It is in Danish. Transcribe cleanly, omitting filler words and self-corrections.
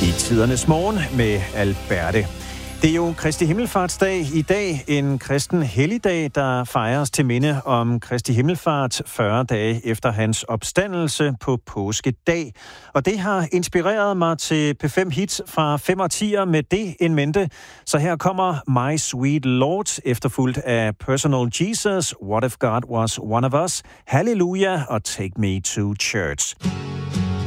I tidernes morgen med Alberte. Det er jo Kristi Himmelfartsdag i dag, en kristen helligdag, der fejres til minde om Kristi Himmelfart 40 dage efter hans opstandelse på påskedag. Og det har inspireret mig til P5 Hits fra 5 årtier med det in mente. Så her kommer My Sweet Lord, efterfulgt af Personal Jesus, What If God Was One of Us, Hallelujah og Take Me to Church.